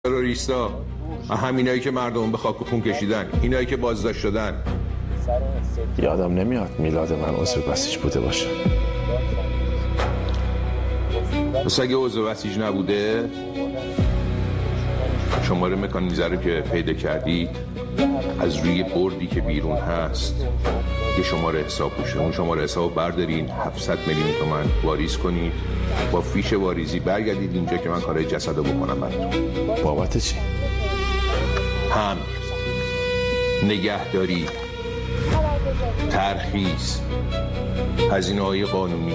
تروریستا، همینایی که مردم به خاک و خون کشیدن، اینایی که بازداشت شدن. یادم نمیاد میلاد من عضو بسیج بوده باشه. پس اگه عضو بسیج نبوده، شماره مکانیزه رو که پیدا کردید از روی بردی که بیرون هست یه شماره حساب باشه. اون شماره حساب بردارین، 700 میلیون تومان واریز کنید، با فیش واریزی برگردید اینجا که من کارهای جسدو بکنم براتون. بابت چی؟ هم نگهداری، ترخیص، هزینه‌های قانونی.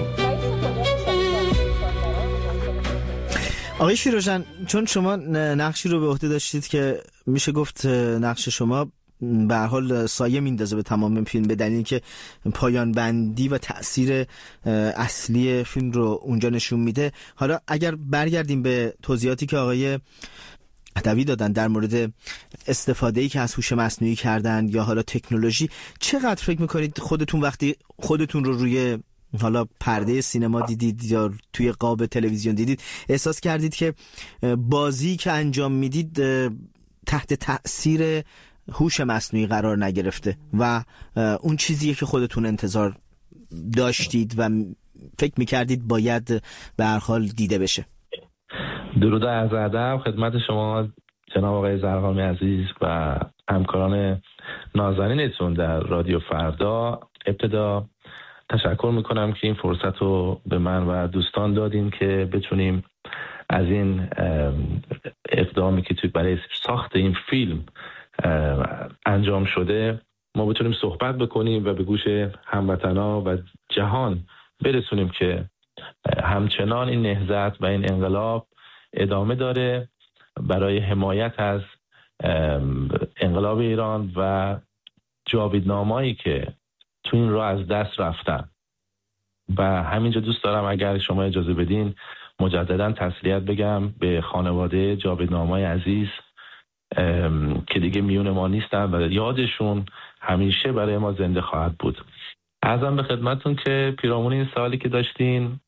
آقای شیروژن، چون شما نقشی رو به عهده داشتید که میشه گفت نقش شما به هر حال سایه میندازه به تمام فیلم، به دلیلی که پایان بندی و تأثیر اصلی فیلم رو اونجا نشون میده. حالا اگر برگردیم به توضیحاتی که آقای مهدوی دادن در مورد استفاده‌ای که از هوش مصنوعی کردن یا حالا تکنولوژی، چقدر فکر میکنید خودتون وقتی خودتون رو روی حالا پرده سینما دیدید یا توی قاب تلویزیون دیدید، احساس کردید که بازی که انجام میدید تحت تأثیر هوش مصنوعی قرار نگرفته و اون چیزیه که خودتون انتظار داشتید و فکر میکردید باید به هر حال دیده بشه؟ درود و عرض ادب خدمت شما جناب آقای زرقامی عزیز و همکاران نازنینتون در رادیو فردا. ابتدا تشکر میکنم که این فرصت رو به من و دوستان دادین که بتونیم از این اقدامی که توی برای ساخت این فیلم انجام شده ما بتونیم صحبت بکنیم و به گوش هموطنا و جهان برسونیم که همچنان این نهضت و این انقلاب ادامه داره برای حمایت از انقلاب ایران و جاویدنامه‌ای که تو این راه از دست رفتن. و همینجا دوست دارم اگر شما اجازه بدین مجددا تسلیت بگم به خانواده جاویدنامه‌های عزیز که دیگه میون ما نیستن و یادشون همیشه برای ما زنده خواهد بود. عرضم به خدمتون که پیرامون این سوالی که داشتین،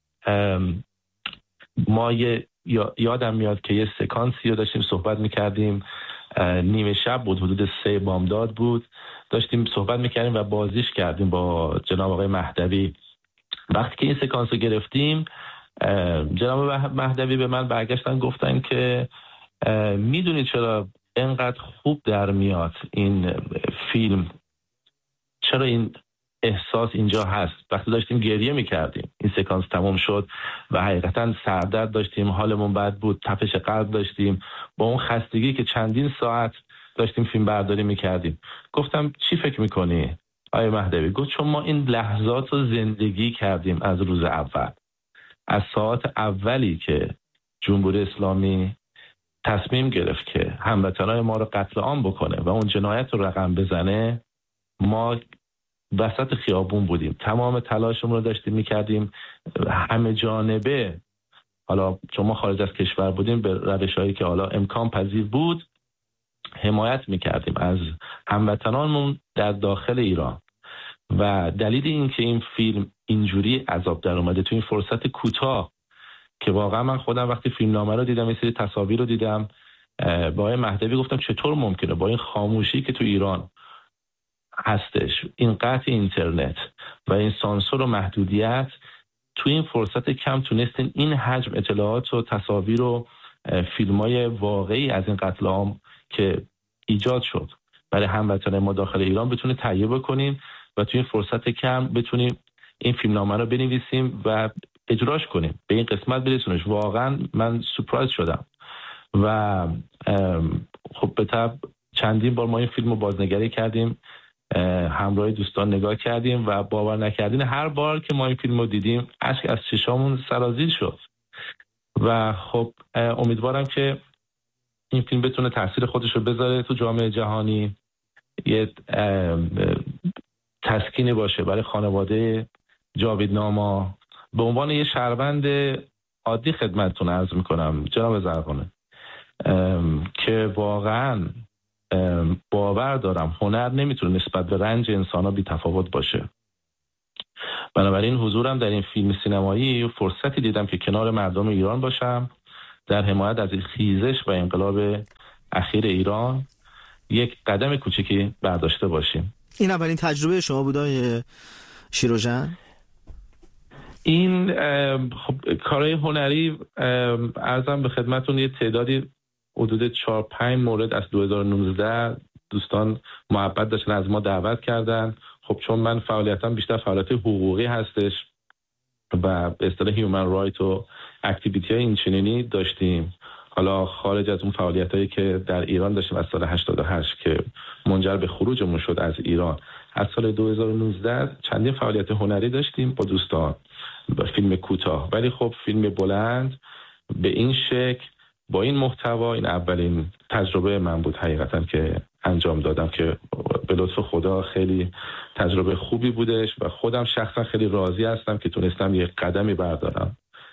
ما یادم میاد که یه سکانسی رو داشتیم صحبت میکردیم، نیمه شب بود، حدود 3 بامداد بود، داشتیم صحبت میکردیم و بازیش کردیم با جناب آقای مهدوی. وقتی که این سکانس رو گرفتیم جناب مهدوی به من برگشتن گفتن که میدونید چرا اینقدر خوب در میاد این فیلم، چرا این احساس اینجا هست. وقتی داشتیم گریه میکردیم این سکانس تمام شد و حقیقتا سردرد داشتیم، حالمون بد بود، تپش قلب داشتیم، با اون خستگی که چندین ساعت داشتیم فیلم برداری میکردیم. گفتم چی فکر میکنی آقای مهدوی؟ گفت چون ما این لحظات رو زندگی کردیم از روز اول، از ساعت اولی که جمهوری اسلامی تصمیم گرفت که هموطنای ما رو قتل عام بکنه و اون جنایت رو رقم بزنه، ما وسط خیابون بودیم، تمام تلاشمون رو داشتیم میکردیم همه جانبه، حالا چون ما خارج از کشور بودیم به روش‌هایی که حالا امکان پذیر بود حمایت میکردیم از هموطنانمون در داخل ایران. و دلیل این که این فیلم اینجوری عذاب در اومده تو این فرصت کوتاه که واقعا من خودم وقتی فیلمنامه رو دیدم، یه سری تصاویر رو دیدم، با آقای مهدوی گفتم چطور ممکنه با این خاموشی که تو ایران هستش، این قطع اینترنت و این سانسور و محدودیت، تو این فرصت کم تونستین این حجم اطلاعات و تصاویر و فیلمای واقعی از این قتل عام که ایجاد شد برای هموطنان ما داخل ایران بتونه تهیه بکنیم و تو این فرصت کم بتونیم این فیلمنامه رو بنویسیم و اجراش کنیم، به این قسمت برسونش. واقعا من سورپرایز شدم و خب به طب چندین بار ما این فیلم رو بازنگری کردیم، همراه دوستان نگاه کردیم و باور نکردین هر بار که ما این فیلم رو دیدیم اشک از چشامون سرازیر شد. و خب امیدوارم که این فیلم بتونه تاثیر خودش رو بذاره تو جامعه جهانی، یه تسکینی باشه برای خانواده جاویدناما. به عنوان یه شهروند عادی خدمتتون عرض میکنم جناب زرقانه که واقعا باور دارم هنر نمیتونه نسبت به رنج انسان‌ها بی تفاوت باشه. بنابراین حضورم در این فیلم سینمایی فرصتی دیدم که کنار مردم ایران باشم در حمایت از خیزش و انقلاب اخیر ایران یک قدم کوچکی برداشته باشیم. این اولین تجربه شما بود آقای شیروژن؟ این خب کارهای هنری عرضم به خدمتون یه تعدادی حدود 4-5 مورد از 2019 دوستان محبت داشتن از ما دعوت کردن. خب چون من فعالیتم بیشتر فعالیت حقوقی هستش و به اصطلاح هیومن رایت و اکتیویتی های اینچنینی داشتیم، حالا خارج از اون فعالیتایی که در ایران داشتیم از سال 88 که منجر به خروجمون شد از ایران، از سال 2019 چندین فعالیت هنری داشتیم با دوستان، با فیلم کوتاه، ولی خب فیلم بلند به این شکل با این محتوا این اولین تجربه من بود حقیقتا که انجام دادم که به لطف خدا خیلی تجربه خوبی بودش و خودم شخصا خیلی راضی هستم که تونستم یک قدمی بردارم.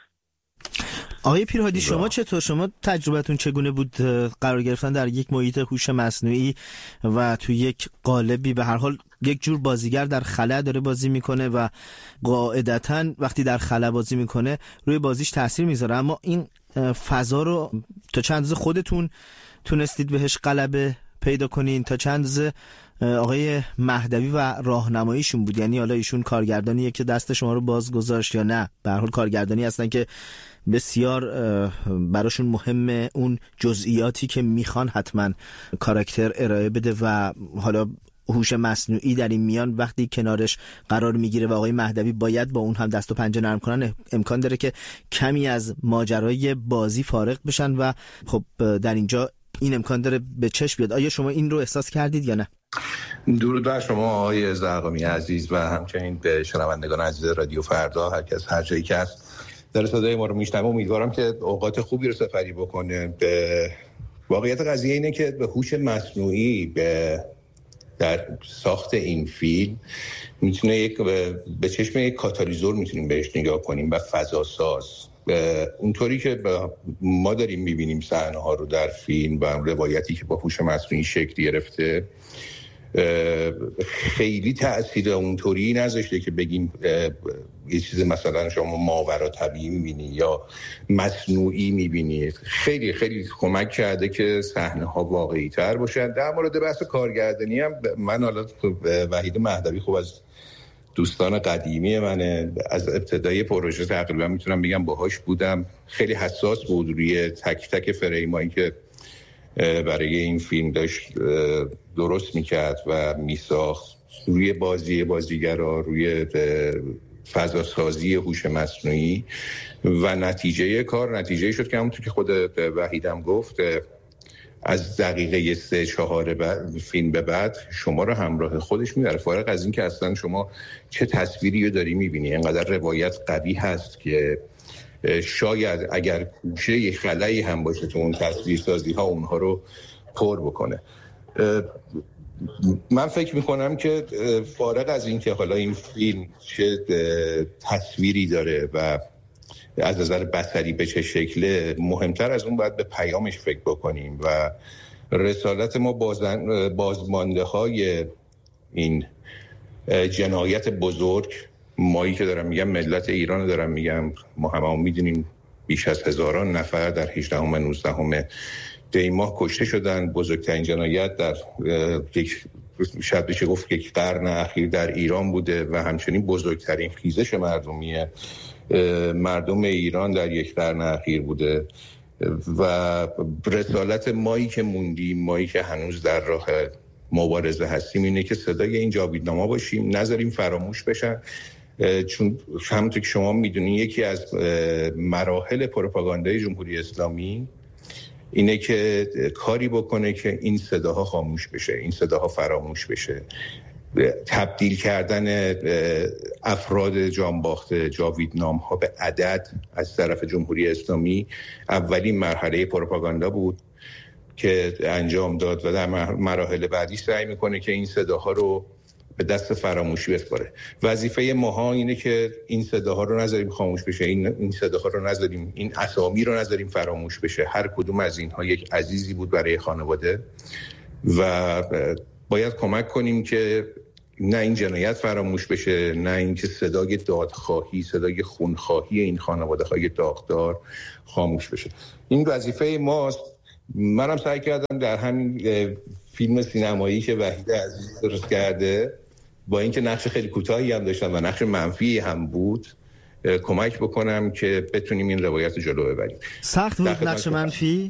آقای پیرهادی شما چطور؟ شما تجربتون چگونه بود قرار گرفتن در یک محیط هوش مصنوعی و تو یک قالبی؟ به هر حال یک جور بازیگر در خلا داره بازی میکنه و قاعدتاً وقتی در خلا بازی میکنه روی بازیش تاثیر میذاره، اما این فضا رو تا چند روز خودتون تونستید بهش غلبه پیدا کنین؟ تا چند روز آقای مهدوی و راهنماییشون بود؟ یعنی حالا ایشون کارگردانیه که دست شما رو باز گذاشت یا نه؟ به هر حال کارگردانی هستن که بسیار براشون مهمه اون جزئیاتی که میخوان حتما کاراکتر ارائه بده و حالا هوش مصنوعی در این میان وقتی کنارش قرار میگیره و آقای مهدوی باید با اون هم دست و پنجه نرم کنن، امکان داره که کمی از ماجرای بازی فارغ بشن و خب در اینجا این امکان داره به چشم بیاد. آیا شما این رو احساس کردید یا نه؟ درود بر شما آقای زرقامی عزیز و همچنین به شنوندگان عزیز رادیو فردا، هر کس هر جایی که هست در صدای ما رو میشنوه. امیدوارم که اوقات خوبی رو سپری بکنه. به واقعیت قضیه اینه که به هوش مصنوعی در ساخت این فیلم میتونه به چشم یک کاتالیزور میتونیم بهش نگاه کنیم و فضاساز. اونطوری که ما داریم میبینیم صحنه ها رو در فیلم و روایتی که با هوش مصنوعی شکل گرفته خیلی تأثیر اونطوری نذاشته که بگیم یه چیز مثلا شما ماورا طبیعی میبینی یا مصنوعی میبینی. خیلی خیلی کمک کرده که صحنه ها واقعی تر باشن. در مورد بحث کارگردانی هم من حالا وحید مهدوی خوب از دوستان قدیمی منه، از ابتدای پروژه تقریبا میتونم بگم باهاش بودم. خیلی حساس بود روی تک تک فریمایی که برای این فیلم داشت درست میکرد و میساخت، روی بازیگرا، روی فضاسازی هوش مصنوعی و نتیجه شد که همونطور که خود وحیدم گفت از دقیقه 3-4 فیلم به بعد شما رو همراه خودش میبره، فارغ از این که اصلا شما چه تصویری رو داری میبینی. اینقدر روایت قوی هست که شاید اگر کوشه یه خلایی هم باشه تو اون تصویرسازی ها اونها رو پر بکنه. من فکر میکنم که فارغ از این که حالا این فیلم چه تصویری داره و از نظر بصری به چه شکله، مهمتر از اون باید به پیامش فکر بکنیم و رسالت ما بازمانده های این جنایت بزرگ، مایی که دارم میگم ملت ایران دارم میگم، ما همه میدونیم بیش از 1000 نفر در 18 و 19 دی ماه کشته شدن. بزرگترین جنایت در شاید بشه گفت یک قرن اخیر در ایران بوده و همچنین بزرگترین خیزش مردم ایران در یک قرن اخیر بوده و رسالت مایی که موندیم، مایی که هنوز در راه مبارزه هستیم، اینه که صدای این جاویدنامه‌ها باشیم، نذاریم فراموش بشن. چون همونطور که شما میدونید یکی از مراحل پروپاگاندای جمهوری اسلامی اینه که کاری بکنه که این صداها خاموش بشه، این صداها فراموش بشه. تبدیل کردن افراد جانباخته جاویدنام ها به عدد از طرف جمهوری اسلامی اولین مرحله پروپاگاندا بود که انجام داد و در مراحل بعدی سعی میکنه که این صداها رو به دست فراموشی بسپاره. وظیفه ماها اینه که این صداها رو نذاریم خاموش بشه، این صداها رو نذاریم، این اسامی رو نذاریم فراموش بشه. هر کدوم از اینها یک عزیزی بود برای خانواده و باید کمک کنیم که نه این جنایت فراموش بشه، نه اینکه صدای دادخواهی، صدای خونخواهی این خانواده‌های داغدار خاموش بشه. این وظیفه ماست. منم سعی کردم در همین فیلم سینمایی که وحید عزیز درست کرده، با اینکه نقش خیلی کوتاهی هم داشتم و نقش منفی هم بود، کمک بکنم که بتونیم این روایت جلو ببریم. سخت بود نقش منفی؟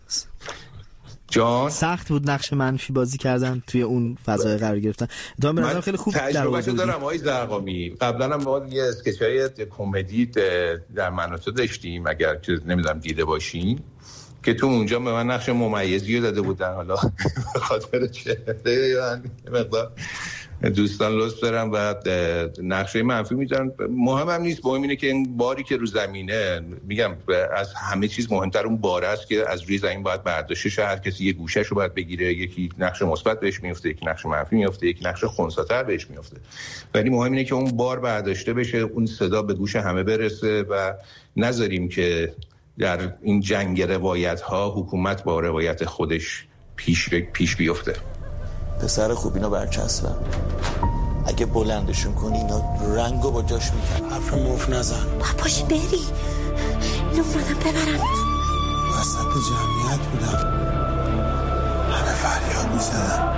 جان سخت بود نقش منفی بازی کردن توی اون فضای قرار گرفتن. من خیلی خوب تجربه‌شو دارم آقای زرقامی. قبلا هم ما یه اسکچ‌های کمدی در مناطق داشتیم، اگر که نمیدونم دیده باشین، که تو اونجا به من نقش ممیزی رو داده بودن. حالا به خاطر چهره مقدار دوستان لطف دارم و نقشه منفی میذارن. مهم هم نیست، مهم اینه که این باری که رو زمینه، میگم از همه چیز مهمتر اون باره است که از روی زمین باید برداشته شه. هر کسی یه گوشه‌شو باید بگیره، یکی نقش مثبت بهش میفته، یکی نقش منفی میفته، یکی نقش خنثی‌تر بهش میفته، ولی مهم اینه که اون بار برداشته بشه، اون صدا به گوش همه برسه و نذاریم که در این جنگ روایت‌ها حکومت با روایت خودش پیش بیفته. پسر خوب اینو برچسبم، اگه بلندشون کنی اینا رنگو با جاش میکنن. حرف موف نزن. پاشی بری، اینو اومدم ببرم. وسط جمعیت بودم، همه فریاد میزدن.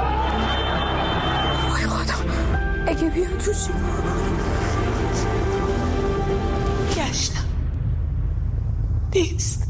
وای خدا، اگه بیان توشی. گشتم نیست.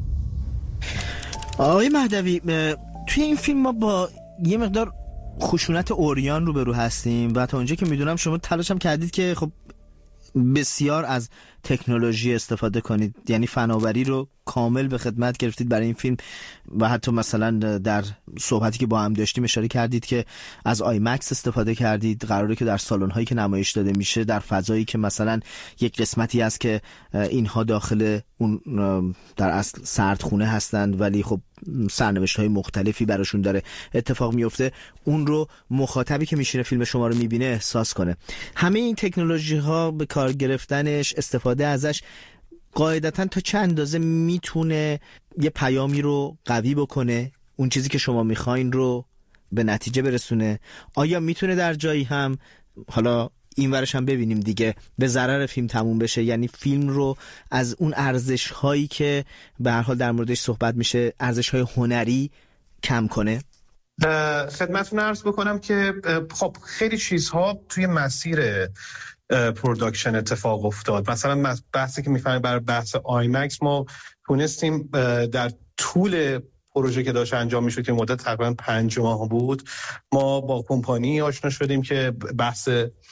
آقای مهدوی، توی این فیلم ما با یه مقدار خشونت اوریان روبرو هستیم و تا اونجا که میدونم شما تلاش هم کردید که خب بسیار از تکنولوژی استفاده کنید، یعنی فناوری رو کامل به خدمت گرفتید برای این فیلم و حتی مثلا در صحبتی که با هم داشتیم اشاره کردید که از آی مکس استفاده کردید. قراره که در سالن هایی که نمایش داده میشه، در فضایی که مثلا یک قسمتی هست که اینها داخل اون در اصل سردخونه هستند ولی خب سرنوشت های مختلفی براشون داره اتفاق میفته، اون رو مخاطبی که میشینه فیلم شما رو میبینه احساس کنه. همه این تکنولوژی ها به کار گرفتنش، استفاده ازش قاعدتاً تا چه اندازه میتونه یه پیامی رو قوی بکنه، اون چیزی که شما میخواین رو به نتیجه برسونه؟ آیا میتونه در جایی هم، حالا این ورش هم ببینیم دیگه، به ضرر فیلم تموم بشه، یعنی فیلم رو از اون ارزش هایی که به هر حال در موردش صحبت میشه، ارزش های هنری، کم کنه؟ خدمتتون عرض بکنم که خب خیلی چیزها توی مسیر پروداکشن اتفاق افتاد. مثلا بحثی که میفهمیم برای بحث آی مکس، ما تونستیم در طول پروژه که داشت انجام میشد که مدت تقریبا 5 ماه بود، ما با کمپانی آشنا شدیم که بحث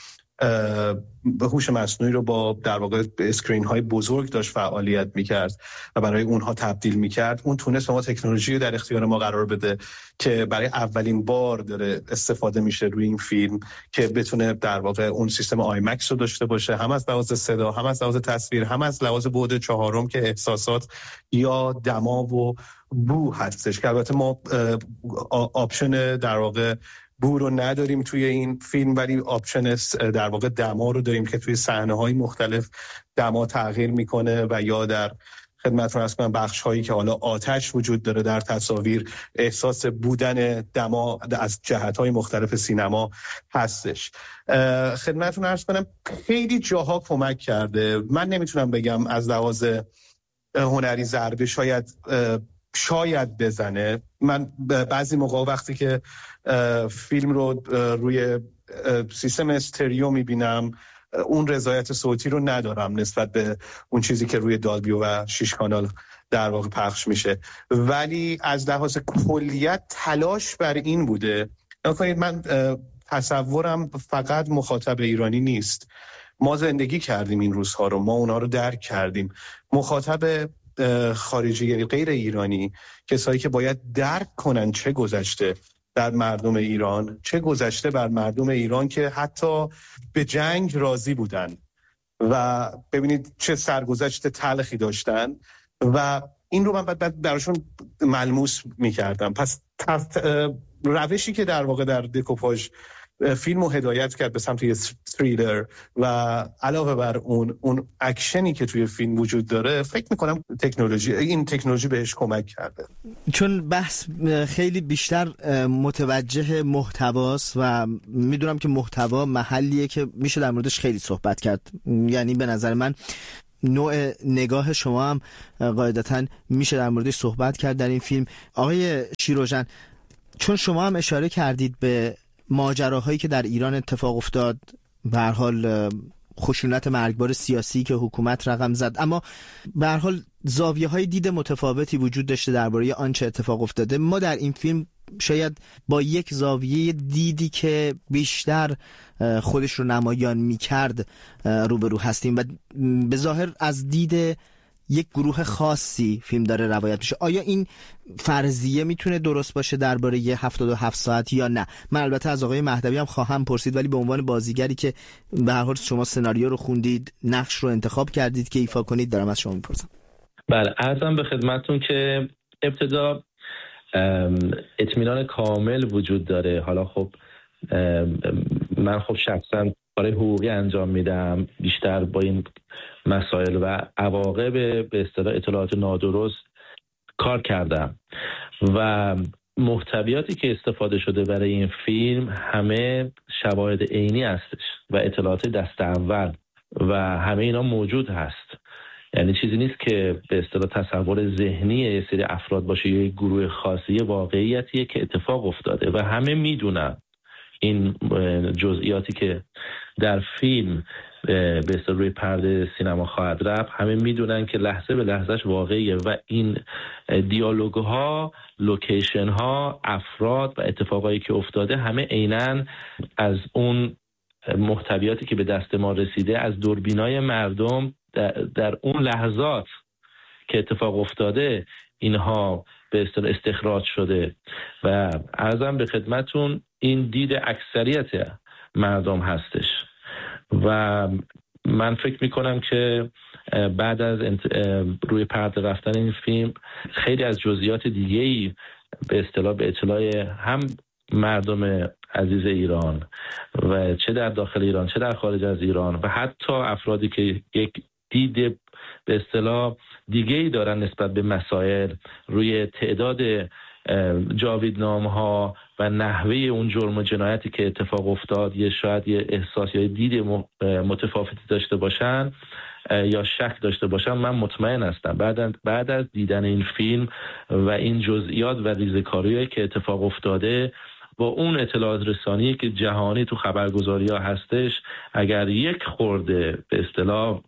هوش مصنوعی رو با در واقع اسکرین های بزرگ داشت فعالیت میکرد و برای اونها تبدیل میکرد. اون تونست ما تکنولوژی رو در اختیار ما قرار بده که برای اولین بار داره استفاده میشه روی این فیلم که بتونه در واقع اون سیستم آی مکس رو داشته باشه، هم از لحاظ صدا، هم از لحاظ تصویر، هم از لحاظ بعد چهارم که احساسات یا دما و بو هستش، که البته ما آپشن در واقع بو رو نداریم توی این فیلم، ولی آپشن در واقع دما رو داریم که توی صحنه‌های مختلف دما تغییر میکنه و یا در خدمتتون عرض کنم بخش هایی که حالا آتش وجود داره در تصاویر، احساس بودن دما از جهت‌های مختلف سینما هستش. خدمتتون عرض کنم خیلی جاها کمک کرده. من نمیتونم بگم از لحاظ هنری ضربه شاید بزنه. من بعضی موقع وقتی که فیلم رو روی سیستم استریو میبینم اون رضایت صوتی رو ندارم نسبت به اون چیزی که روی دالبی و 6 کانال در واقع پخش میشه، ولی از لحاظ کلیت تلاش بر این بوده. نکنید من تصورم فقط مخاطب ایرانی نیست، ما زندگی کردیم این روزها رو، ما اونا رو درک کردیم. مخاطب خارجی یعنی غیر ایرانی، کسایی که باید درک کنن چه گذشته در مردم ایران، چه گذشته بر مردم ایران که حتی به جنگ راضی بودن و ببینید چه سرگذشت تلخی داشتن و این رو من بعد براشون ملموس میکردم. پس روشی که در واقع در دکوپاژ فیلمو هدایت کرد به سمت یه تریلر و علاوه بر اون اکشنی که توی فیلم وجود داره، فکر میکنم این تکنولوژی بهش کمک کرده. چون بحث خیلی بیشتر متوجه محتواست و میدونم که محتوا محلیه که میشه در موردش خیلی صحبت کرد. یعنی به نظر من نوع نگاه شما هم قاعدتاً میشه در موردش صحبت کرد در این فیلم. آقای شیروژن، چون شما هم اشاره کردید به ماجراهایی که در ایران اتفاق افتاد، به هر حال خشونت مرگبار سیاسی که حکومت رقم زد، اما به هر حال زاویه‌های دید متفاوتی وجود داشته درباره آنچه اتفاق افتاده. ما در این فیلم شاید با یک زاویه دیدی که بیشتر خودش رو نمایان می‌کرد روبرو هستیم و به ظاهر از دید یک گروه خاصی فیلم داره روایت میشه. آیا این فرضیه میتونه درست باشه درباره 77 ساعت یا نه؟ من البته از آقای مهدوی هم خواهم پرسید، ولی به عنوان بازیگری که به هر حال شما سناریو رو خوندید، نقش رو انتخاب کردید که ایفا کنید، دارم از شما میپرسم. بله، عرضم به خدمتتون که ابتدا اطمینان کامل وجود داره. حالا خب من شخصا کار حقوقی انجام میدم، بیشتر با این مسائل و عواقب به اصطلاح اطلاعات نادرست کار کردم و محتویاتی که استفاده شده برای این فیلم همه شواهد عینی هستش و اطلاعات دست اول و همه اینا موجود هست. یعنی چیزی نیست که به اصطلاح تصور ذهنی یه سری افراد باشه یا یک گروه خاصی، واقعیتیه که اتفاق افتاده و همه میدونن این جزئیاتی که در فیلم به اصطلاح روی پرده سینما خواهد رفت، همه میدونن که لحظه به لحظهش واقعیه و این دیالوگ ها، لوکیشن ها، افراد و اتفاقایی که افتاده همه عیناً از اون محتویاتی که به دست ما رسیده از دوربینای مردم در اون لحظات که اتفاق افتاده اینها به اصطلاح استخراج شده و عرضم به خدمتون این دید اکثریت مردم هستش و من فکر میکنم که بعد از روی پرده رفتن این فیلم خیلی از جزئیات دیگه‌ای به اطلاع هم مردم عزیز ایران و چه در داخل ایران چه در خارج از ایران و حتی افرادی که یک دید به اصطلاح دیگه‌ای دارن نسبت به مسائل، روی تعداد جاویدنامه‌ها و نحوه اون جرم و جنایتی که اتفاق افتاد یه شاید یه احساس یا دید متفاوتی داشته باشن یا شک داشته باشن. من مطمئن هستم بعد از دیدن این فیلم و این جزئیات و ریزه‌کاری‌هایی که اتفاق افتاده با اون اطلاعات رسانی که جهانی تو خبرگزاری‌ها هستش، اگر یک خورده به اصطلاح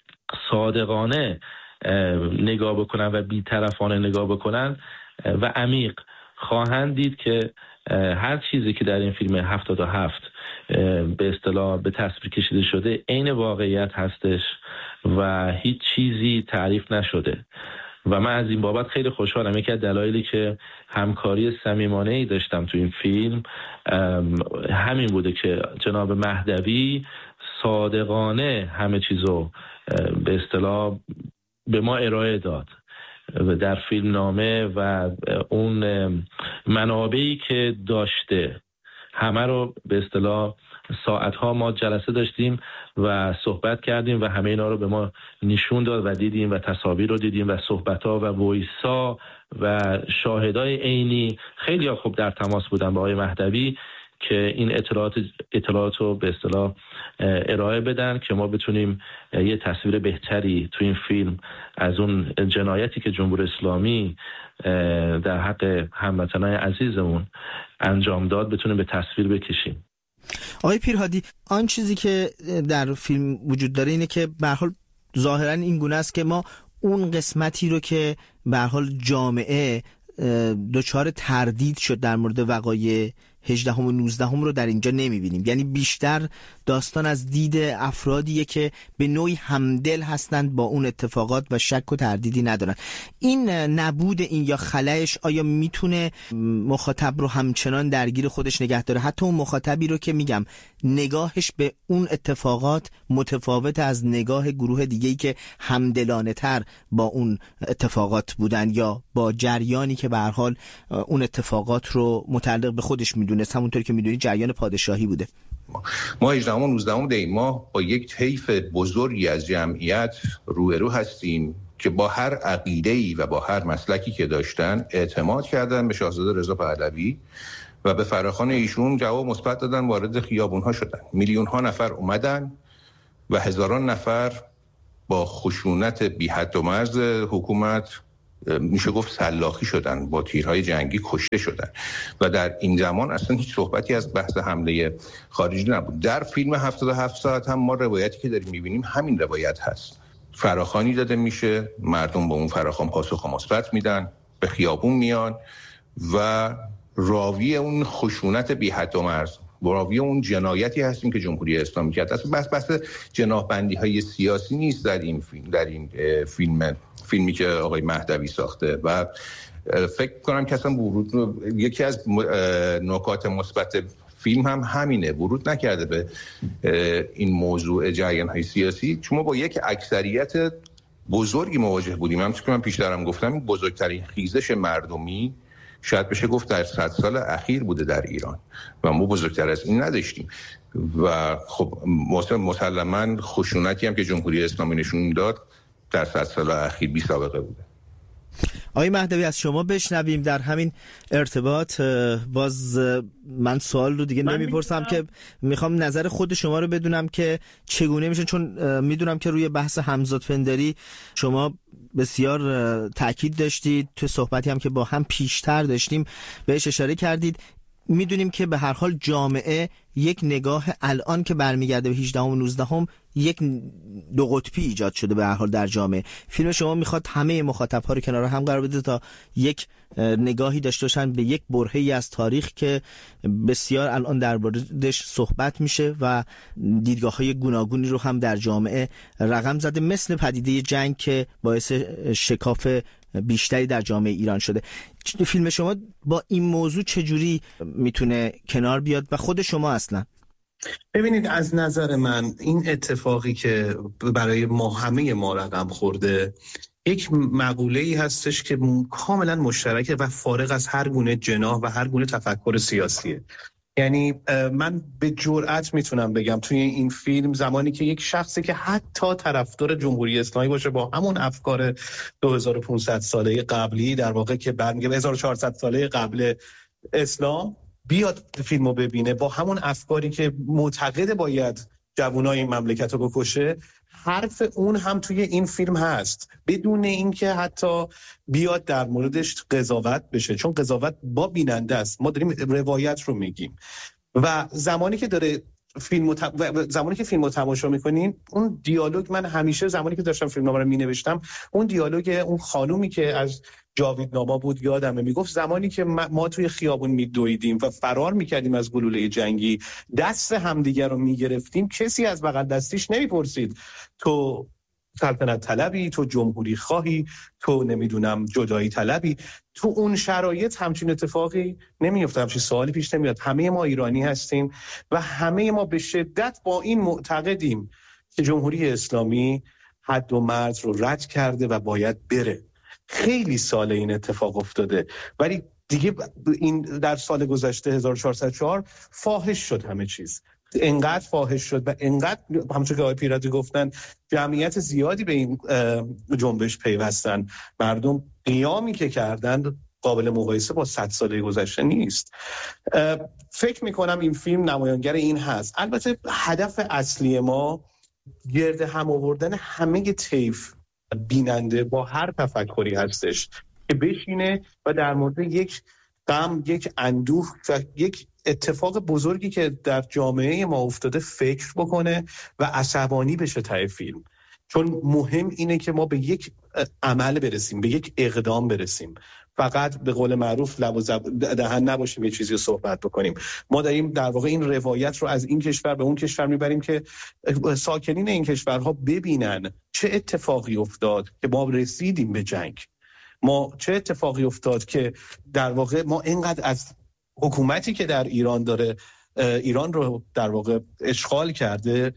صادقانه نگاه بکنن و بی‌طرفانه نگاه بکنن و عمیق، خواهند دید که هر چیزی که در این فیلم 77 به اصطلاح به تصویر کشیده شده عین واقعیت هستش و هیچ چیزی تعریف نشده و من از این بابت خیلی خوشحالم. یکی از دلایلی که همکاری صمیمانه‌ای داشتم تو این فیلم همین بوده که جناب مهدوی صادقانه همه چیزو به اصطلاح به ما ارائه داد در فیلم نامه و اون منابعی که داشته همه رو به اصطلاح ساعتها ما جلسه داشتیم و صحبت کردیم و همه اینا رو به ما نشون داد و دیدیم و تصاویر رو دیدیم و صحبت‌ها و وایسا و شاهدای عینی. خیلی خوب در تماس بودن با آقای مهدوی که این اطلاعات رو به اصطلاح ارائه بدن که ما بتونیم یه تصویر بهتری تو این فیلم از اون جنایتی که جمهوری اسلامی در حق هموطنان عزیزمون انجام داد بتونیم به تصویر بکشیم. آقای پیرهادی، آن چیزی که در فیلم وجود داره اینه که به هر حال ظاهرا این گونه است که ما اون قسمتی رو که به هر حال جامعه دچار تردید شد در مورد وقایع 18 و 19 رو در اینجا نمیبینیم. یعنی بیشتر داستان از دید افرادیه که به نوعی همدل هستند با اون اتفاقات و شک و تردیدی ندارن. این نبود این یا خلأش آیا میتونه مخاطب رو همچنان درگیر خودش نگه داره، حتی اون مخاطبی رو که میگم نگاهش به اون اتفاقات متفاوت از نگاه گروه دیگه‌ای که همدلانه تر با اون اتفاقات بودن یا با جریانی که به هر حال اون اتفاقات رو متعلق به خودش میدونه میدونست. همونطور که میدونی جریان پادشاهی بوده. ما 18 و 19 دی ماه با یک طیف بزرگی از جمعیت روبرو هستیم که با هر عقیده‌ای و با هر مسلکی که داشتن اعتماد کردن به شاهزاده رضا پهلوی و به فراخوان ایشون جواب مثبت دادن، وارد خیابون‌ها شدن. میلیون‌ها نفر اومدن و هزاران نفر با خشونت بی حد و مرز حکومت میشه گفت سلاخی شدن، با تیرهای جنگی کشته شدن و در این زمان اصلا هیچ صحبتی از بحث حمله خارجی نبود. در فیلم 77 ساعت هم ما روایتی که داریم میبینیم همین روایت هست. فراخوانی داده میشه، مردم با اون فراخوان پاسخ مثبت میدن، به خیابون میان و راوی اون خشونت بی حد و مرز، راوی اون جنایتی هستیم که جمهوری اسلامی کرد. اصلا بحث جناح‌بندی های سیاسی نیست در این فیلمی که آقای مهدوی ساخته و فکر کنم که اصلا یکی از نکات مثبت فیلم هم همینه، ورود نکرده به این موضوع جریان‌های سیاسی، چون ما با یک اکثریت بزرگی مواجه بودیم. همونطور که من پیشترم گفتم بزرگترین خیزش مردمی شاید بشه گفت در 100 سال اخیر بوده در ایران و ما بزرگتر از این نداشتیم و خب مسلماً خشونتی هم که جمهوری اسلامی نشون داد در 100 سال اخیر بی سابقه بوده. آقای مهدوی از شما بشنویم در همین ارتباط. باز من سوال رو دیگه نمیپرسم که میخوام نظر خود شما رو بدونم که چگونه میشه، چون میدونم که روی بحث همزاد پنداری شما بسیار تاکید داشتید، تو صحبتی هم که با هم پیشتر داشتیم بهش اشاره کردید. میدونیم که به هر حال جامعه یک نگاه الان که برمیگرده به 18 و 19 یک دو قطبی ایجاد شده به هر حال در جامعه. فیلم شما میخواد همه مخاطب‌ها رو کنار هم قرار بده تا یک نگاهی داشته باشن به یک برهه‌ای از تاریخ که بسیار الان درباره‌اش صحبت میشه و دیدگاه‌های گوناگونی رو هم در جامعه رقم زده، مثل پدیده جنگ که باعث شکاف بیشتری در جامعه ایران شده. فیلم شما با این موضوع چجوری میتونه کنار بیاد و خود شما اصلا؟ ببینید، از نظر من این اتفاقی که برای ما همه ما رقم خورده یک مقوله‌ای هستش که کاملا مشترکه و فارغ از هر گونه جناح و هر گونه تفکر سیاسیه. یعنی من به جرئت میتونم بگم توی این فیلم زمانی که یک شخصی که حتی طرفدار جمهوری اسلامی باشه با همون افکار 2500 ساله قبلی، در واقع که برمیگه 1400 ساله قبل اسلام، بیاد فیلمو ببینه با همون افکاری که معتقد باید جوانای این مملکت رو بکشه، حرف اون هم توی این فیلم هست بدون اینکه حتی بیاد در موردش قضاوت بشه، چون قضاوت با بیننده است. ما داریم روایت رو میگیم و زمانی که داره زمانی که فیلمو تماشا میکنین اون دیالوگ، من همیشه زمانی که داشتم فیلمنامه رو مینوشتم اون دیالوگ اون خانومی که از جاویدنامه بود یادمه، میگفت زمانی که ما توی خیابون میدویدیم و فرار میکردیم از گلوله جنگی، دست همدیگر رو میگرفتیم، کسی از بغل دستیش نمیپرسید تو سلطنت طلبی، تو جمهوری خواهی، تو نمیدونم جدایی طلبی. تو اون شرایط همچین اتفاقی نمیفته، همچین سوالی پیش نمیاد. همه ما ایرانی هستیم و همه ما به شدت با این معتقدیم که جمهوری اسلامی حد و مرز رو رد کرده و باید بره. خیلی سال این اتفاق افتاده ولی دیگه این در سال گذشته 1404 فاحش شد، همه چیز انقدر فاحش شد و انقدر همونطور که آقای پیرادی گفتن جمعیت زیادی به این جنبش پیوستن. مردم قیامی که کردن قابل مقایسه با 100 ساله گذشته نیست. فکر میکنم این فیلم نمایانگر این هست. البته هدف اصلی ما گرد هم آوردن همه طیف بیننده با هر تفکری هستش که بشینه و در مورد یک غم، یک اندوه و یک اتفاق بزرگی که در جامعه ما افتاده فکر بکنه و عصبانی بشه ته فیلم. چون مهم اینه که ما به یک عمل برسیم، به یک اقدام برسیم، فقط به قول معروف لب و دهن نباشیم یه چیزی رو صحبت بکنیم. ما داریم در واقع این روایت رو از این کشور به اون کشور میبریم که ساکنین این کشورها ببینن چه اتفاقی افتاد که ما رسیدیم به جنگ، ما چه اتفاقی افتاد که در واقع ما اینقدر از حکومتی که در ایران داره ایران رو در واقع اشغال کرده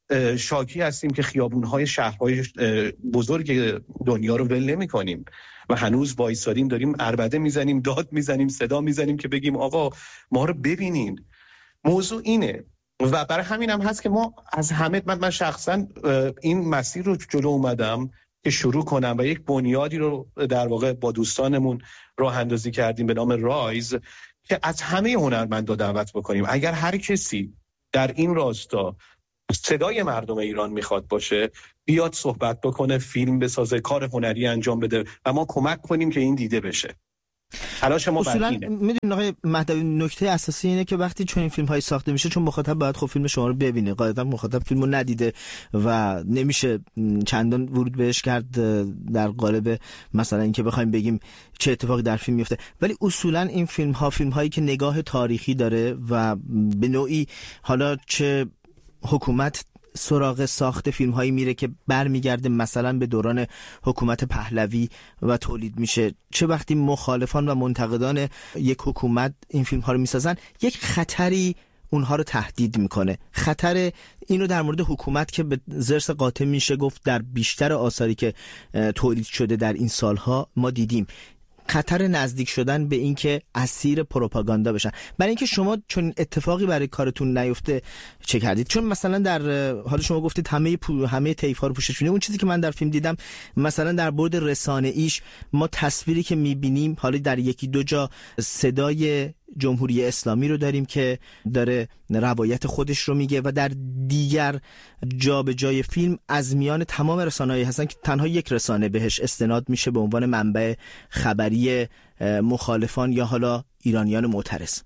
شاکی هستیم که خیابون‌های شهرهای بزرگ دنیا رو ول نمی‌کنیم و هنوز وایسادیم داریم عربده میزنیم، داد میزنیم، صدا میزنیم که بگیم آقا ما رو ببینین. موضوع اینه و برای همین هم هست که ما از همه من شخصا این مسیر رو جلو اومدم که شروع کنم و یک بنیادی رو در واقع با دوستانمون راه اندازی کردیم به نام رایز که از همه هنرمندا دعوت بکنیم اگر هر کسی در این راستا صدای مردم ایران میخواد باشه بیاد صحبت بکنه، فیلم بسازه، کار هنری انجام بده و ما کمک کنیم که این دیده بشه. تلاش ما اصولا میدونید آقای مهدوی نکته اساسی اینه که وقتی چون این فیلم های ساخته میشه چون مخاطب باید خب فیلم شما رو ببینه، قاعدتا مخاطب فیلمو ندیده و نمیشه چندان ورود بهش کرد در قالب مثلا اینکه بخوایم بگیم چه اتفاقی در فیلم میفته، ولی اصولا این فیلم هایی که نگاه تاریخی داره و به نوعی حالا چه حکومت سراغ ساخت فیلم هایی میره که برمیگرده مثلا به دوران حکومت پهلوی و تولید میشه، چه وقتی مخالفان و منتقدان یک حکومت این فیلم ها رو میسازن، یک خطری اونها رو تهدید میکنه. خطر اینو در مورد حکومت که به ضرس قاطع میشه گفت در بیشتر آثاری که تولید شده در این سالها ما دیدیم، خطر نزدیک شدن به این که اسیر پروپاگاندا بشن. برای اینکه شما چون اتفاقی برای کارتون نیفته چه کردید؟ چون مثلا در حال شما گفتید همه طیف‌ها رو پوشش میدید. اون چیزی که من در فیلم دیدم مثلا در بعد رسانه‌ایش ما تصویری که می‌بینیم حالا در یکی دو جا صدای جمهوری اسلامی رو داریم که داره روایت خودش رو میگه و در دیگر جا به جای فیلم از میان تمام رسانه‌ای هستن که تنها یک رسانه بهش استناد میشه به عنوان منبع خبری مخالفان یا حالا ایرانیان معترض.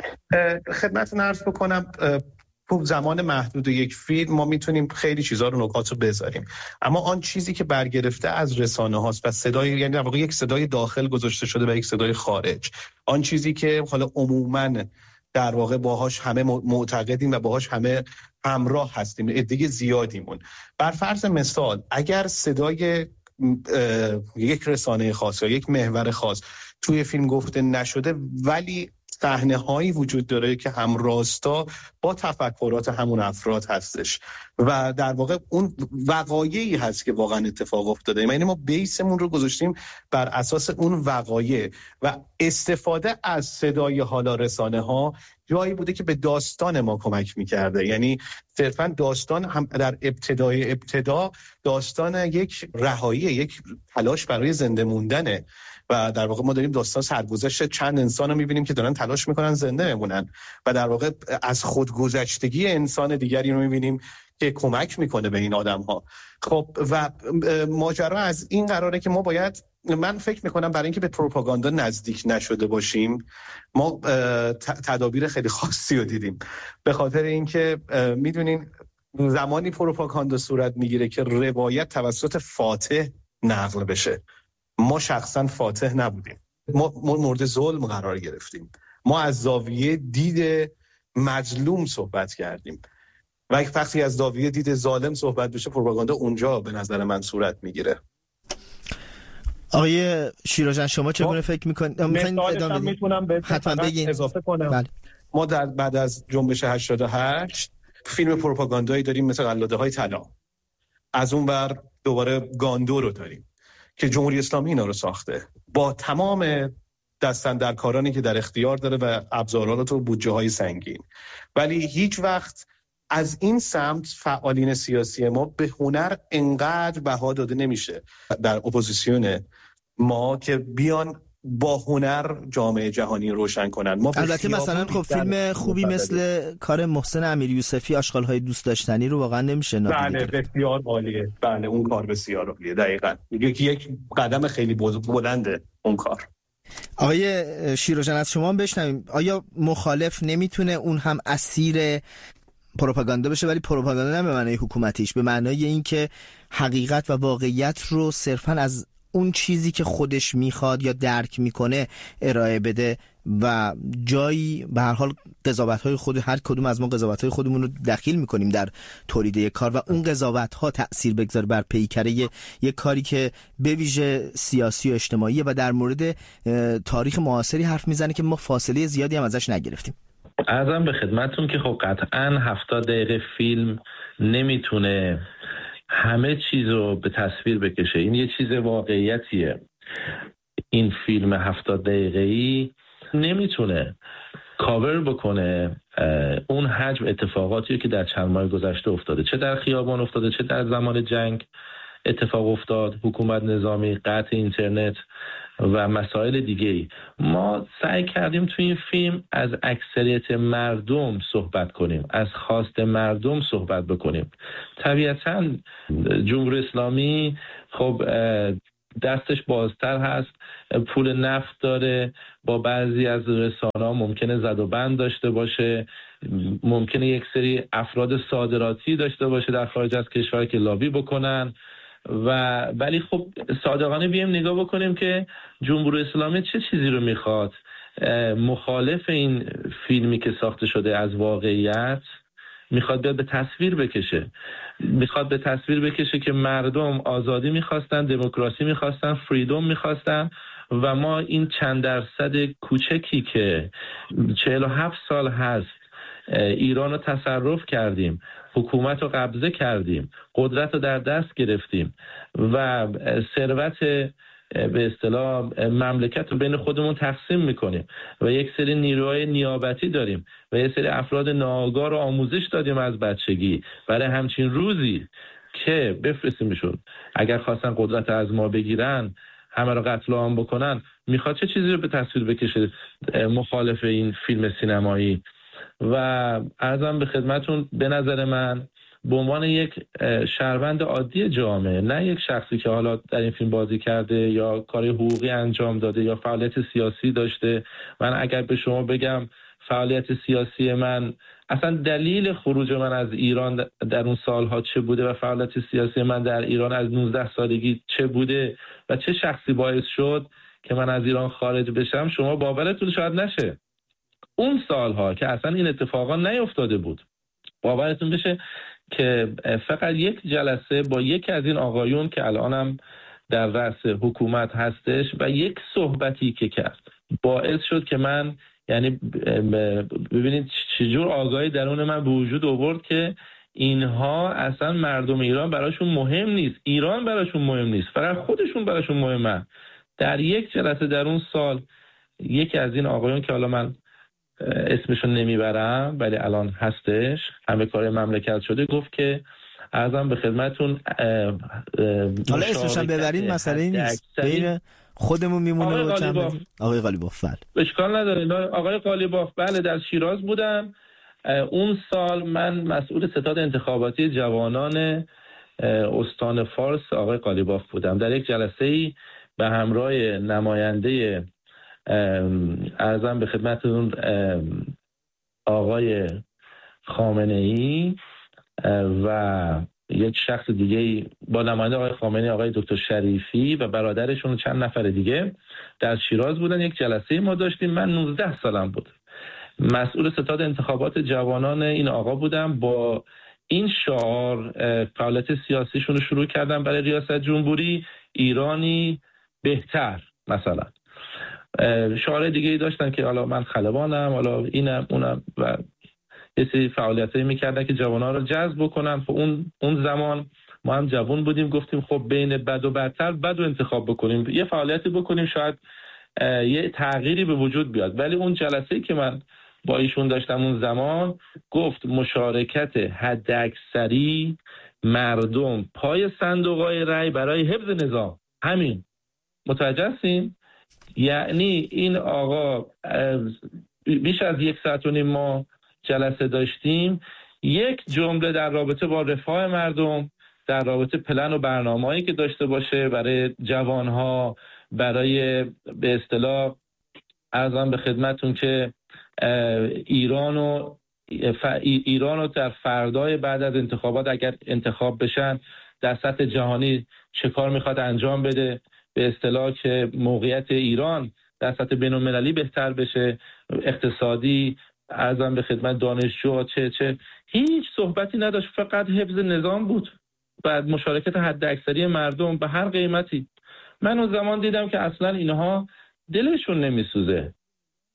خدمتتون عرض بکنم تو زمان محدود یک فیلم ما میتونیم خیلی چیزا رو نکات رو بذاریم، اما آن چیزی که برگرفته از رسانه هاست و صدای یعنی در واقع یک صدای داخل گذاشته شده و یک صدای خارج، آن چیزی که حالا عموماً در واقع باهاش همه معتقدیم و باهاش همه همراه هستیم، عده زیادیمون. بر فرض مثال اگر صدای یک رسانه خاص یا یک محور خاص توی فیلم گفته نشده ولی صحنه هایی وجود داره که هم راستا با تفکرات همون افراد هستش و در واقع اون وقایعی هست که واقعا اتفاق افتاده، یعنی ما بیسمون رو گذاشتیم بر اساس اون وقایع و استفاده از صدای حالا رسانه ها جایی بوده که به داستان ما کمک میکرده. یعنی صرفا داستان هم در ابتدا داستان یک رهایی، یک تلاش برای زنده موندنه و در واقع ما داریم داستان سرگذشت چند انسان رو میبینیم که دارن تلاش میکنن زنده بمونن و در واقع از خودگذشتگی انسان دیگری رو میبینیم که کمک میکنه به این آدم ها. خب و ماجرا از این قراره که ما باید، من فکر میکنم برای اینکه به پروپاگاندا نزدیک نشده باشیم ما تدابیر خیلی خاصی رو دیدیم، به خاطر اینکه میدونین زمانی پروپاگاندا صورت میگیره که روایت توسط فاتح نقل بشه. ما شخصا فاتح نبودیم، ما مورد ظلم قرار گرفتیم، ما از زاویه دید مظلوم صحبت کردیم و وقتی از زاویه دید ظالم صحبت بشه پروپاگاندا اونجا به نظر من صورت میگیره. آقای شیراجان شما چگونه فکر میکنید؟ میتونم حتما بگین. اضافه کنم. بله. ما بعد از جنبش 88 فیلم پروپاگاندایی داریم مثل قلاده های طلا، از اون بر دوباره گاندو رو داریم که جمهوری اسلامی اینا رو ساخته با تمام دستاندرکارانی که در اختیار داره و ابزارات و بودجه های سنگین، ولی هیچ وقت از این سمت فعالین سیاسی ما به هنر انقدر بها داده نمیشه در اپوزیسیون ما که بیان با هنر جامعه جهانی روشن کنن. ما البته مثلا خب فیلم خوبی مثل کار محسن امیریوسفی آشغال‌های دوست داشتنی رو واقعا نمیشه نادیده گرفت. بله بسیار عالیه. بله اون کار بسیار عالیه. دقیقاً یک قدم خیلی بلنده اون کار. آقای شیراجان از شما بشنویم، آیا مخالف نمیتونه اون هم اسیر پروپاگاندا بشه، ولی پروپاگاندا نه به معنای حکومتیش، به معنای اینکه حقیقت و واقعیت رو صرفاً از اون چیزی که خودش میخواد یا درک میکنه ارائه بده و جایی به هر حال قضاوت‌های خود هر کدوم از ما قضاوت‌های خودمون رو دخیل میکنیم در تولید یک کار و اون قضاوت‌ها تأثیر بگذاره بر پیکره یک کاری که به ویژه سیاسی و اجتماعیه و در مورد تاریخ معاصری حرف میزنه که ما فاصله زیادی هم ازش نگرفتیم. عرضم به خدمتون که خب قطعاً 70 دقیقه فیلم نمیتونه همه چیز رو به تصویر بکشه. این یه چیز واقعیتیه. این فیلم 70 دقیقه‌ای نمیتونه کاور بکنه اون حجم اتفاقاتی که در چند ماه گذشته افتاده، چه در خیابان افتاده، چه در زمان جنگ اتفاق افتاد، حکومت نظامی، قطع اینترنت و مسائل دیگه‌ای. ما سعی کردیم توی این فیلم از اکثریت مردم صحبت کنیم، از خواست مردم صحبت بکنیم. طبیعتاً جمهوری اسلامی خب دستش بازتر هست، پول نفت داره، با بعضی از رسانه‌ها ممکنه زد و بند داشته باشه، ممکنه یک سری افراد صادراتی داشته باشه در خارج از کشور که لابی بکنن ولی خب صادقانه بیایم نگاه بکنیم که جمهوری اسلامی چه چیزی رو میخواد. مخالف این فیلمی که ساخته شده از واقعیت میخواد بیاد به تصویر بکشه، میخواد به تصویر بکشه که مردم آزادی میخواستن، دموکراسی میخواستن، فریدم میخواستن و ما این چند درصد کوچکی که 47 سال هست ایران رو تصرف کردیم، حکومت رو قبضه کردیم، قدرت رو در دست گرفتیم و ثروت به اصطلاح مملکت رو بین خودمون تقسیم میکنیم و یک سری نیروهای نیابتی داریم و یک سری افراد ناآگاه رو آموزش دادیم از بچگی برای همچین روزی که بفرستیمشون اگر خواستن قدرت از ما بگیرن، همه رو قتل عام بکنن. میخواد چه چیزی رو به تصویر بکشه مخالف این فیلم سینمایی؟ و عرضم به خدمتون به نظر من به عنوان یک شهروند عادی جامعه، نه یک شخصی که حالا در این فیلم بازی کرده یا کار حقوقی انجام داده یا فعالیت سیاسی داشته، من اگر به شما بگم فعالیت سیاسی من، اصلا دلیل خروج من از ایران در اون سالها چه بوده و فعالیت سیاسی من در ایران از 19 سالگی چه بوده و چه شخصی باعث شد که من از ایران خارج بشم، شما باورتون شاید نشه. اون سالها که اصلا این اتفاقا نیفتاده بود، باورتون بشه که فقط یک جلسه با یکی از این آقایون که الانم در رأس حکومت هستش و یک صحبتی که کرد باعث شد که من، یعنی ببینید چجور آگاهی درون من به وجود آورد که اینها اصلا مردم ایران براشون مهم نیست، ایران براشون مهم نیست، فقط خودشون براشون مهمه. در یک جلسه در اون سال یکی از این آقایون که حالا من اسمشون نمیبرم ولی الان هستش، همه کار مملکت شده، گفت که عرضم به خدمتون حالا اسمشون ببرین مسئله نیست، بین خودمون میمونه و چند آقای قالیباف اشکال نداره. آقای قالیباف بله در شیراز بودن. اون سال من مسئول ستاد انتخاباتی جوانان استان فارس آقای قالیباف بودم. در یک جلسه‌ای به همراه نماینده عرضم به خدمتتون آقای خامنه‌ای و یک شخص دیگه با نماینده آقای خامنه‌ای، آقای دکتر شریفی و برادرشون و چند نفر دیگه در شیراز بودن. یک جلسه ما داشتیم. من 19 سالم بود. مسئول ستاد انتخابات جوانان این آقا بودم. با این شعار فعالیت سیاسیشون رو شروع کردم برای ریاست جمهوری، ایرانی بهتر مثلا. شعار دیگه ای داشتن که حالا من خلبانم، حالا اینم اونم و یه سری فعالیتایی میکردن که جوان‌ها رو جذب بکنن. خب اون زمان ما هم جوان بودیم، گفتیم خب بین بد و بدتر بد رو انتخاب بکنیم، یه فعالیتی بکنیم شاید یه تغییری به وجود بیاد. ولی اون جلسه‌ای که من با ایشون داشتم اون زمان گفت مشارکت حداکثری مردم پای صندوق‌های رای برای حفظ نظام. همین، متوجه هستین؟ یعنی این آقا بیش از 1.5 ساعت ما جلسه داشتیم، یک جمله در رابطه با رفاه مردم، در رابطه پلن و برنامه‌ای که داشته باشه برای جوانها، برای به اصطلاح عرضم به خدمتون که ایرانو در فردای بعد از انتخابات اگر انتخاب بشن در سطح جهانی چه کار میخواد انجام بده، به اصطلاح که موقعیت ایران در سطح بین‌المللی بهتر بشه، اقتصادی، عرضم به خدمت دانشجو چه هیچ صحبتی نداشت، فقط حفظ نظام بود و مشارکت حداکثری مردم به هر قیمتی. من اون زمان دیدم که اصلا اینها دلشون نمیسوزه،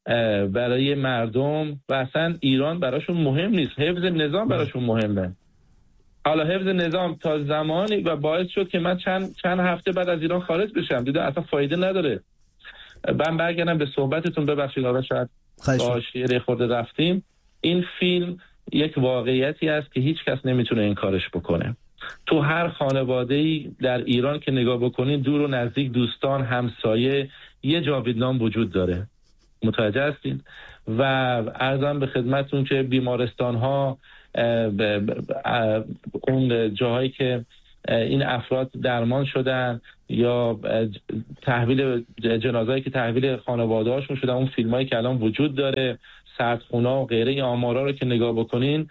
برای مردم و اصلا ایران براشون مهم نیست، حفظ نظام براشون مهمه. حالا حفظ نظام تا زمانی و باعث شد که من چند هفته بعد از ایران خارج بشم، دیدم اصلا فایده نداره. من برگردم به صحبتتون، ببخشید آقا شاید با شیره خورده رفتیم. این فیلم یک واقعیتی است که هیچ کس نمیتونه انکارش بکنه. تو هر خانواده‌ای در ایران که نگاه بکنین، دور و نزدیک، دوستان، همسایه، یه جاویدنام وجود داره. متوجه هستین؟ و عرضم به خدمتتون که بیمارستان‌ها، اون جاهایی که این افراد درمان شدن یا تحویل جنازه‌ای که تحویل خانواده‌هاشون شدن، اون فیلمایی که الان وجود داره، سردخونا و غیره، آمارا رو که نگاه بکنین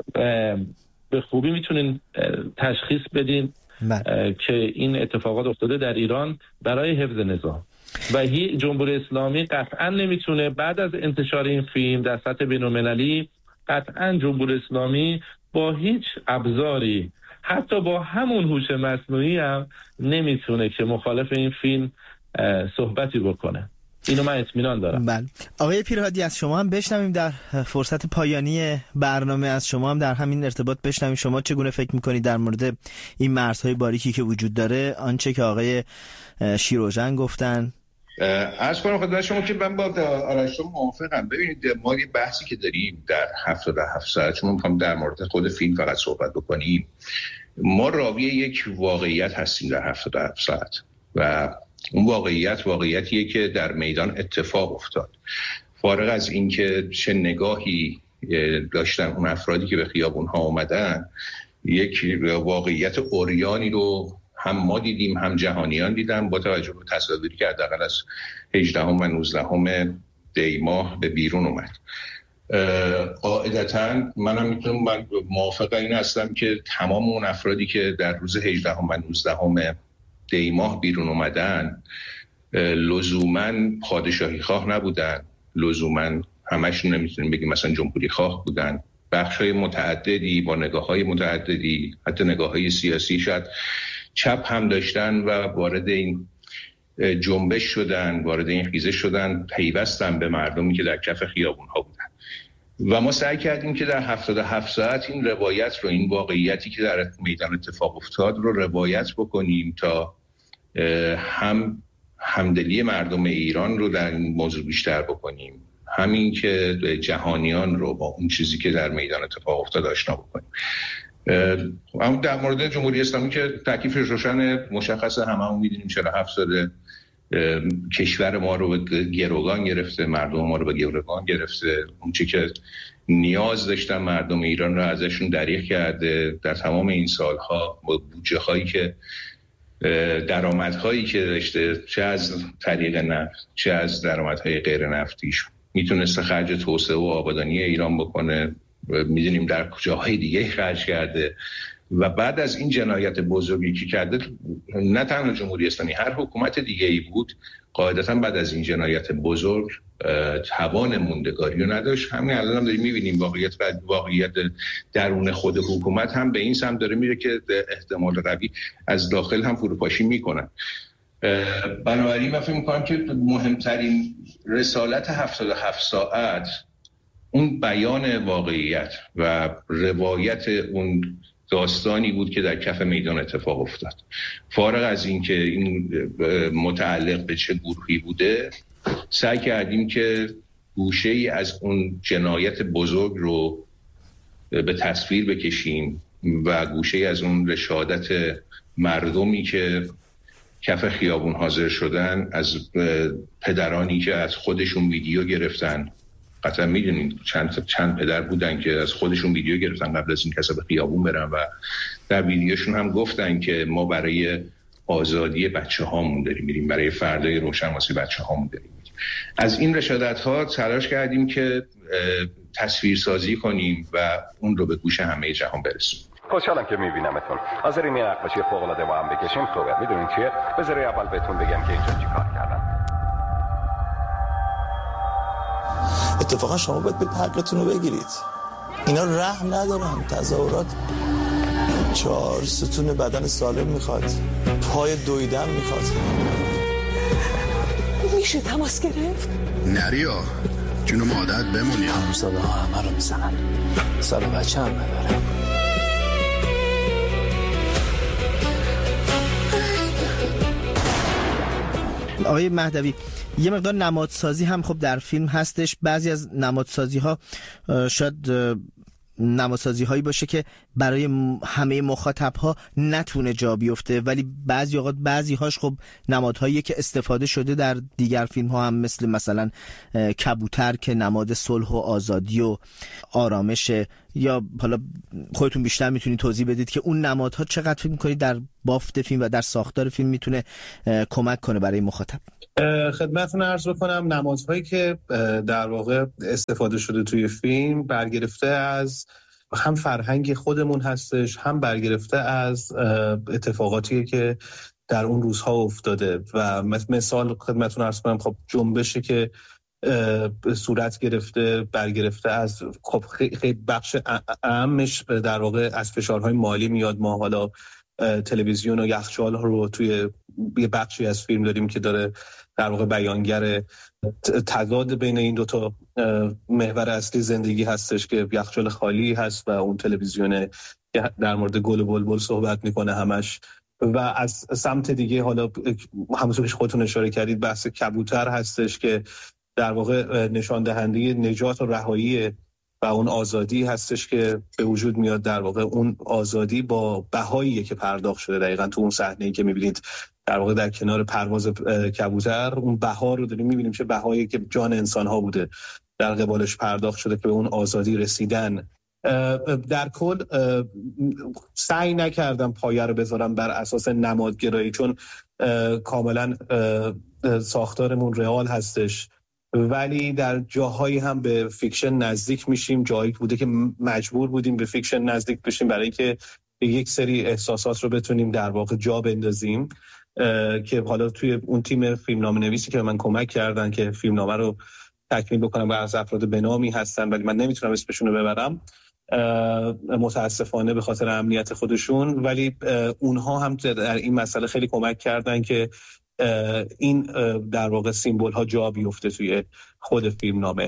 به خوبی میتونین تشخیص بدین که این اتفاقات افتاده در ایران برای حفظ نظام. و جمهوری اسلامی قطعا نمیتونه بعد از انتشار این فیلم در سطح بین‌المللی، قطعا جمهوری اسلامی با هیچ ابزاری، حتی با همون هوش مصنوعی هم نمیتونه که مخالف این فیلم صحبتی بکنه. اینو من اطمینان دارم. بله. آقای پیرهادی، از شما هم بشنویم در فرصت پایانی برنامه، از شما هم در همین ارتباط بشنویم شما چگونه فکر میکنید در مورد این مرزهای باریکی که وجود داره، آنچه که آقای شیروژن گفتن. عرض کنم خدمت شما که من با آرش موافقم. ببینید ما یه بحثی که داریم در 77 ساعت، چون میخوام در مورد خود فیلم فقط صحبت بکنیم، ما راوی یک واقعیت هستیم در 77 ساعت و اون واقعیتیه که در میدان اتفاق افتاد. فارغ از اینکه چه نگاهی داشتن اون افرادی که به خیابون ها اومدن، یک واقعیت عریانی رو هم ما دیدیم، هم جهانیان دیدن، با توجه به تصاویری که حداقل از 18 و 19 دی ماه به بیرون اومد. قاعدتاً من موافق این هستم که تمام اون افرادی که در روز 18 و 19 دی ماه بیرون اومدن لزوماً پادشاهی خواه نبودن، لزوماً همشون نمیتونیم بگیم مثلا جمهوری خواه بودن. بخشای متعددی با نگاه‌های متعددی، حتی نگاه‌های سیاسی شاید چپ هم داشتن و وارد این جنبش شدن، وارد این خیزش شدن، پیوستن به مردمی که در کف خیابون‌ها بودن. و ما سعی کردیم که در 77 ساعت این روایت رو، این واقعیتی که در میدان اتفاق افتاد رو روایت بکنیم تا هم همدلی مردم ایران رو در این موضوع بیشتر بکنیم، همین که جهانیان رو با اون چیزی که در میدان اتفاق افتاد آشنا بکنیم. اما در مورد جمهوری اسلامی که تکلیفش روشن، مشخصه، هممون می‌دونیم 47 سال کشور ما رو به گروگان گرفته، مردم ما رو به گروگان گرفته. اون چیزی که نیاز داشتن مردم ایران رو ازشون دریغ کرده. در تمام این سالها با بودجه هایی که درآمدهایی که داشته، چه از طریق نفت چه از درآمدهای غیر نفتیش، میتونسته خرج توسعه و آبادانی ایران بکنه. میدونیم در جاهای دیگه خرج کرده و بعد از این جنایت بزرگی که کرده، نه تنها جمهوری اسلامی، هر حکومت دیگه ای بود قاعدتا بعد از این جنایت بزرگ توان موندگاری رو نداشت. همین الان هم داریم میبینیم واقعیت درون خود حکومت هم به این سمت داره میره که احتمال قوی از داخل هم فروپاشی میکنن. بنابراین من فکر میکنم که مهمترین رسالت 77 ساعت اون بیان واقعیت و روایت اون داستانی بود که در کف میدان اتفاق افتاد. فارغ از این که این متعلق به چه گروهی بوده، سعی کردیم که گوشه‌ای از اون جنایت بزرگ رو به تصویر بکشیم و گوشه‌ای از اون رشادت مردمی که کف خیابون حاضر شدن، از پدرانی که از خودشون ویدیو گرفتن. قطعا میدونید چند پدر بودن که از خودشون ویدیو گرفتن قبل از این کسا به خیابون برن و در ویدیوشون هم گفتن که ما برای آزادی بچه هامون داریم میریم، برای فردای روشن واسه بچه هامون داریم میریم. از این رشادت ها تلاش کردیم که تصویر سازی کنیم و اون رو به گوش همه جهان برسونیم. خوشحالم که میبینمتون. حاضرین یه نقاشی فوق‌العاده با هم بکشیم؟ خوبه. میدونین چیه؟ بذارید اول بهتون بگم که اینجا چیکار کردم. اتفاقا شما باید به حقتون رو بگیرید. اینا رحم ندارن. تظاهرات 4 ستون بدن سالم میخواد، پای دویدن میخواد. میشه تماس گرفت؟ نریا جونم عادت بمونی. همزاده ها همه رو میزنن، سر بچه هم نداره. آقای مهدوی، یه مقدار نمادسازی هم خب در فیلم هستش. بعضی از نمادسازی ها شاید نمادسازی هایی باشه که برای همه مخاطب ها نتونه جا بیفته، ولی بعضی اوقات بعضی هاش خب نمادهایی که استفاده شده در دیگر فیلم ها هم، مثلا کبوتر که نماد صلح و آزادی و آرامشه، یا حالا خودتون بیشتر میتونید توضیح بدید که اون نمادها چقدر فکر میکنید در بافت فیلم و در ساختار فیلم میتونه کمک کنه برای مخاطب؟ خدمتتون عرض بکنم نمادهایی که در واقع استفاده شده توی فیلم برگرفته از هم فرهنگ خودمون هستش، هم برگرفته از اتفاقاتی که در اون روزها افتاده. و مثال خدمتتون عرض کنم، خب جنبشی که صورت گرفته برگرفته از خب خیلی بخش اهمش در واقع از فشارهای مالی میاد. ما حالا تلویزیون و یخچال رو توی یه بخشی از فیلم داریم که داره در واقع بیانگر تضاد بین این دوتا محور اصلی زندگی هستش که یخچال خالی هست و اون تلویزیونه که در مورد گل و بلبل صحبت میکنه همش. و از سمت دیگه حالا همونطور که خودتون اشاره کردید بحث کبوتر هستش که در واقع نشان دهنده نجات و رهایی و اون آزادی هستش که به وجود میاد. در واقع اون آزادی با بهاییه که پرداخت شده. دقیقاً تو اون صحنه‌ای که می‌بینید در واقع در کنار پرواز کبوتر، اون بها رو داریم می‌بینیم چه بهایی که جان انسان‌ها بوده در قبالش پرداخت شده که به اون آزادی رسیدن. در کل سعی نکردم پایه رو بذارم بر اساس نمادگرایی، چون کاملا ساختارمون رئال هستش، ولی در جاهایی هم به فیکشن نزدیک میشیم. جایی بوده که مجبور بودیم به فیکشن نزدیک بشیم برای اینکه یک سری احساسات رو بتونیم در واقع جا بندازیم، که حالا توی اون تیم فیلمنامه نویسی که من کمک کردن که فیلمنامه رو تکمیل بکنم و از افراد بنامی هستن ولی من نمیتونم اسمشون رو ببرم متاسفانه به خاطر امنیت خودشون، ولی اونها هم در این مسئله خیلی کمک کردن که این در واقع سیمبول ها جا بیفته توی خود فیلمنامه.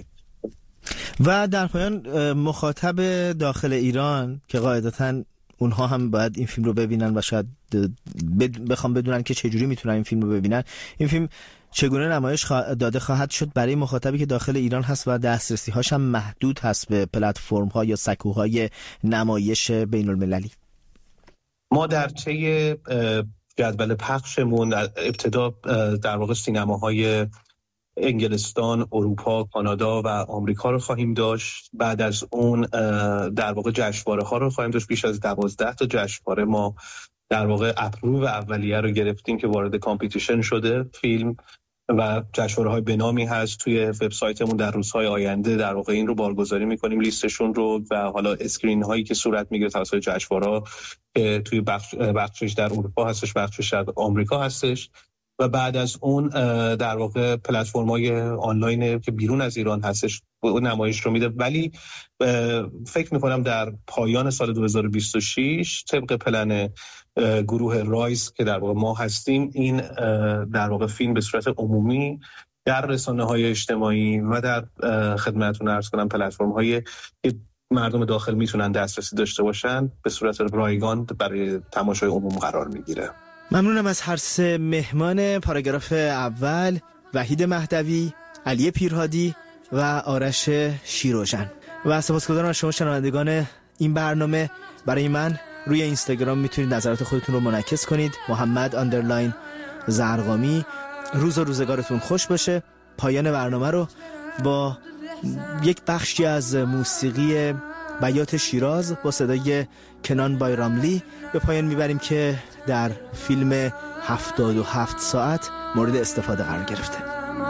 و در پایان مخاطب داخل ایران که قاعدتاً اونها هم باید این فیلم رو ببینن و شاید بخوام بدونن که چجوری میتونن این فیلم رو ببینن، این فیلم چگونه نمایش داده خواهد شد برای مخاطبی که داخل ایران هست و دسترسی هاش هم محدود هست به پلتفرم ها یا سکوهای نمایش بین المللی؟ ما در طی جدول پخشمون در ابتدا در واقع سینماهای انگلستان، اروپا، کانادا و آمریکا رو خواهیم داشت. بعد از اون در واقع جشنواره ها رو خواهیم داشت. بیش از 12 تا جشنواره ما در واقع اپروو اولیه رو گرفتیم که وارد کامپیتیشن شده فیلم، و جشنواره های بنامی هست توی وبسایتمون. در روزهای آینده در واقع این رو بارگذاری میکنیم، لیستشون رو، و حالا اسکرین هایی که صورت میگیره توسط جشنواره که توی بخشش در اروپا هستش، بخشش در آمریکا هستش. و بعد از اون در واقع پلتفرم‌های آنلاین که بیرون از ایران هستش نمایش رو میده. ولی فکر میکنم در پایان سال 2026 طبق پلن گروه رایز که در واقع ما هستیم، این در واقع فیلم به صورت عمومی در رسانه‌های اجتماعی و در خدمتتون عرض کنم پلتفرم‌های که مردم داخل میتونن دسترسی داشته باشن به صورت رایگان برای تماشای عموم قرار میگیره. ممنونم از هر سه مهمان پاراگراف اول، وحید مهدوی، علی پیرهادی و آرش شیروژن. و سپاسگزارم از شما شنوندگان این برنامه. برای من روی اینستاگرام میتونید نظرات خودتون رو منعکس کنید، محمد_زرقامی. روز و روزگارتون خوش باشه. پایان برنامه رو با یک بخشی از موسیقی بیات شیراز با صدای کنان بایراملی به پایان میبریم که در فیلم 77 ساعت مورد استفاده قرار گرفته.